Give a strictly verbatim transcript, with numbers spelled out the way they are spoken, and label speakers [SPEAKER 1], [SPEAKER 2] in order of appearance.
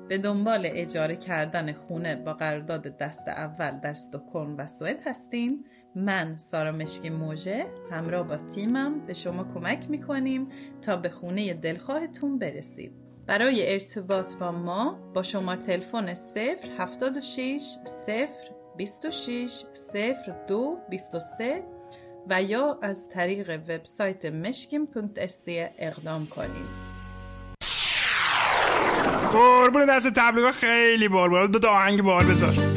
[SPEAKER 1] به دنبال اجاره کردن خونه با قرارداد دست اول در استکهلم و سوئد هستین، من سارا مشکی موژه همراه با تیمم به شما کمک میکنیم تا به خونه دلخواهتون برسید. برای ارتباط با ما با شماره تلفن صفر هفتاد و شش صفر بیست و شش صفر دو بیست و سه و یا از طریق وبسایت مشکیم دات سی اقدام کنید.
[SPEAKER 2] قربون دست تبلیغات خیلی بار بار دو تا آهنگ بار بذار.